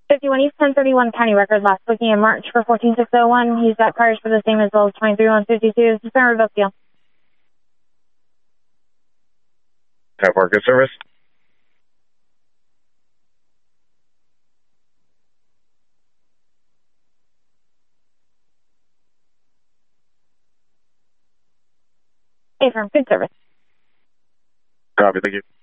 51 East 1031 County Record, last booking in March for 14601. He's got cars for the same as well as 23152. Suspend revoke deal. Have our good service. Affirm, good service. Copy, thank you.